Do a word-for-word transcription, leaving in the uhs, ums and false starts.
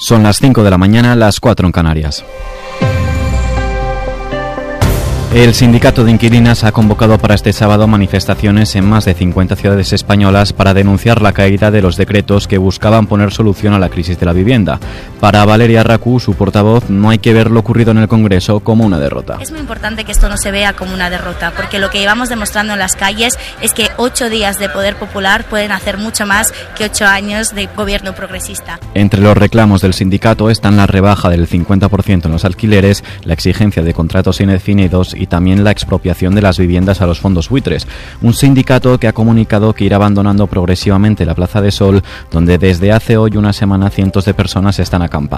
Son las cinco de la mañana, las cuatro en Canarias. El sindicato de inquilinas ha convocado para este sábado manifestaciones en más de cincuenta ciudades españolas para denunciar la caída de los decretos que buscaban poner solución a la crisis de la vivienda. Para Valeria Racú, su portavoz, no hay que ver lo ocurrido en el Congreso como una derrota. Es muy importante que esto no se vea como una derrota, porque lo que llevamos demostrando en las calles es que ocho días de poder popular pueden hacer mucho más que ocho años de gobierno progresista. Entre los reclamos del sindicato están la rebaja del cincuenta por ciento en los alquileres, la exigencia de contratos indefinidos y también la expropiación de las viviendas a los fondos buitres. Un sindicato que ha comunicado que irá abandonando progresivamente la Plaza de Sol, donde desde hace hoy una semana cientos de personas están acampando.